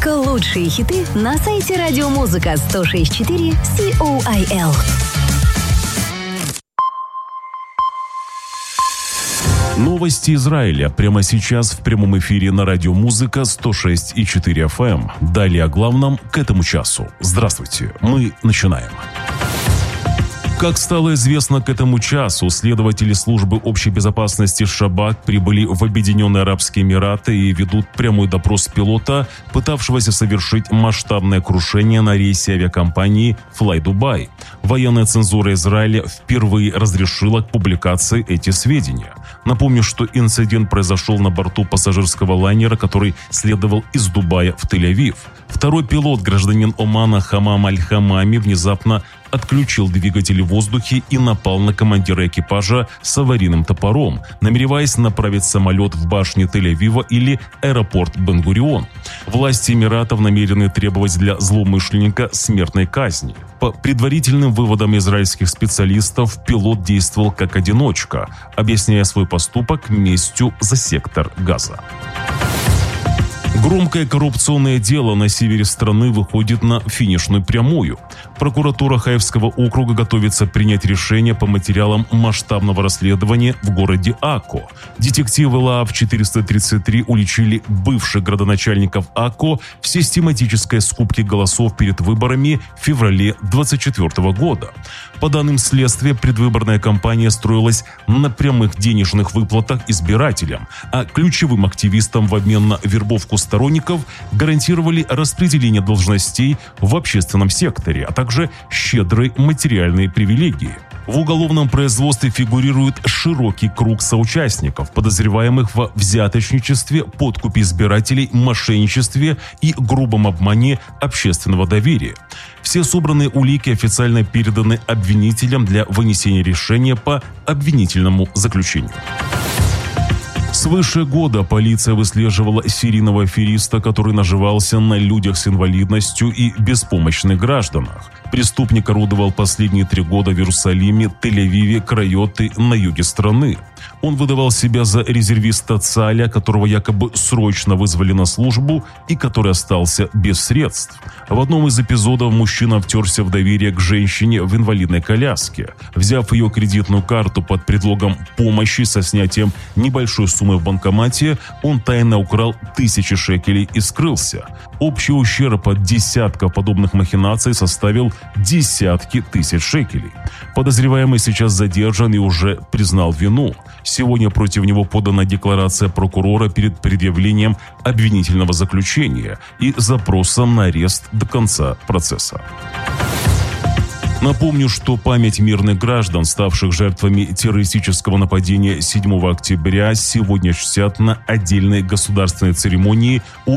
Только лучшие хиты на сайте радиомузыка 106.4 COIL. Новости Израиля прямо сейчас в прямом эфире на радио «Музыка» 106.4 FM. Далее о главном к этому часу. Здравствуйте, мы начинаем. Как стало известно к этому часу, следователи службы общей безопасности Шабак прибыли в Объединенные Арабские Эмираты и ведут прямой допрос пилота, пытавшегося совершить масштабное крушение на рейсе авиакомпании Fly Dubai. Военная цензура Израиля впервые разрешила к публикации эти сведения. Напомню, что инцидент произошел на борту пассажирского лайнера, который следовал из Дубая в Тель-Авив. Второй пилот, гражданин Омана Хамам Аль-Хамами, внезапно отключил двигатели в воздухе и напал на командира экипажа с аварийным топором, намереваясь направить самолет в башню Тель-Авива или аэропорт Бен-Гурион. Власти Эмиратов намерены требовать для злоумышленника смертной казни. По предварительным выводам израильских специалистов, пилот действовал как одиночка, объясняя свой поступок местью за сектор Газа. Громкое коррупционное дело на севере страны выходит на финишную прямую. Прокуратура Хаевского округа готовится принять решение по материалам масштабного расследования в городе Акко. Детективы ЛААФ-433 уличили бывших градоначальников Акко в систематической скупке голосов перед выборами в феврале 2024 года. По данным следствия, предвыборная кампания строилась на прямых денежных выплатах избирателям, а ключевым активистам в обмен на вербовку сторонников гарантировали распределение должностей в общественном секторе, а также щедрые материальные привилегии. В уголовном производстве фигурирует широкий круг соучастников, подозреваемых во взяточничестве, подкупе избирателей, мошенничестве и грубом обмане общественного доверия. Все собранные улики официально переданы обвинителям для вынесения решения по обвинительному заключению. Свыше года полиция выслеживала серийного афериста, который наживался на людях с инвалидностью и беспомощных гражданах. Преступник орудовал последние 3 года в Иерусалиме, Тель-Авиве, Крайоте на юге страны. Он выдавал себя за резервиста ЦАЛЯ, которого якобы срочно вызвали на службу и который остался без средств. В одном из эпизодов мужчина втерся в доверие к женщине в инвалидной коляске. Взяв ее кредитную карту под предлогом помощи со снятием небольшой суммы в банкомате, он тайно украл 1000 шекелей и скрылся. Общий ущерб от десятков подобных махинаций составил десятки тысяч шекелей. Подозреваемый сейчас задержан и уже признал вину. Сегодня против него подана декларация прокурора перед предъявлением обвинительного заключения и запросом на арест до конца процесса. Напомню, что память мирных граждан, ставших жертвами террористического нападения 7 октября, сегодня чтят на отдельной государственной церемонии у